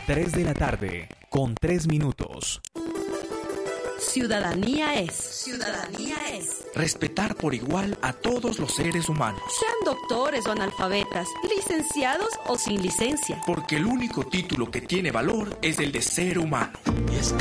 3 de la tarde, con 3 minutos. Ciudadanía es. Ciudadanía es. Respetar por igual a todos los seres humanos. Sean doctores o analfabetas, licenciados o sin licencia. Porque el único título que tiene valor es el de ser humano.